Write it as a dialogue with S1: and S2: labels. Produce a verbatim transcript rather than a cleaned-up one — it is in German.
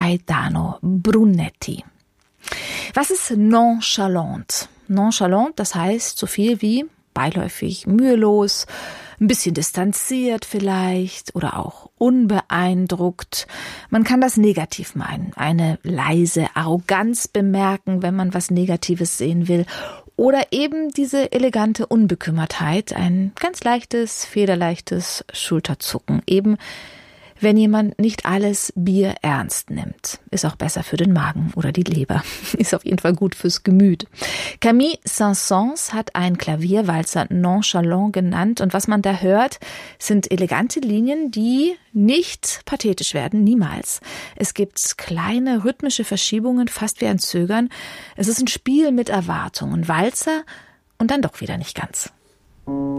S1: Gaetano Brunetti. Was ist nonchalant? Nonchalant, das heißt so viel wie beiläufig, mühelos, ein bisschen distanziert vielleicht oder auch unbeeindruckt. Man kann das negativ meinen, eine leise Arroganz bemerken, wenn man was Negatives sehen will. Oder eben diese elegante Unbekümmertheit, ein ganz leichtes, federleichtes Schulterzucken. Eben, wenn jemand nicht alles Bier ernst nimmt. Ist auch besser für den Magen oder die Leber. Ist auf jeden Fall gut fürs Gemüt. Camille Saint-Saëns hat einen Klavierwalzer nonchalant genannt. Und was man da hört, sind elegante Linien, die nicht pathetisch werden, niemals. Es gibt kleine rhythmische Verschiebungen, fast wie ein Zögern. Es ist ein Spiel mit Erwartungen. Walzer und dann doch wieder nicht ganz.